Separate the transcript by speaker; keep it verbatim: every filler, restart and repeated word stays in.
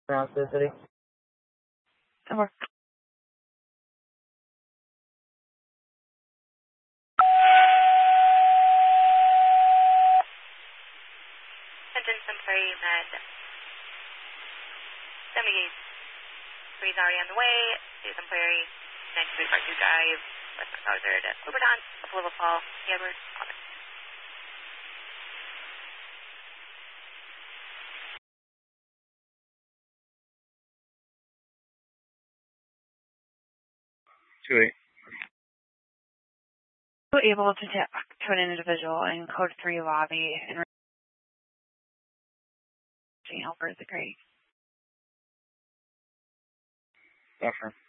Speaker 1: around the city.
Speaker 2: Over.
Speaker 3: Attention Cemetery Med. seventy-eight. Three's already on the way. Susan Prairie, ninety-three Park two Drive, Western Hazard, Overton, Upper Fall, Edward, Connor.
Speaker 4: two eight.
Speaker 2: Able to talk to an individual in code three lobby and help her is great.
Speaker 4: Buffer.